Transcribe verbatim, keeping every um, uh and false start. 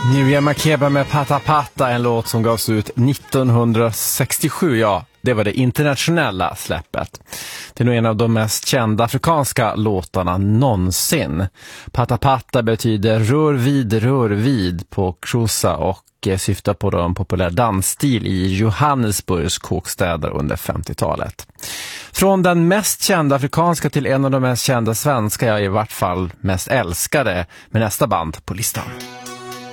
Miriam Makeba med Pata Pata, en låt som gavs ut nittonhundrasextiosju, ja, det var det internationella släppet. Det är nog en av de mest kända afrikanska låtarna någonsin. Pata Pata betyder rör vid, rör vid på Xhosa och syftar på en populär dansstil i Johannesburgs kåkstäder under femtiotalet. Från den mest kända afrikanska till en av de mest kända svenska, ja, i vart fall mest älskade, med nästa band på listan.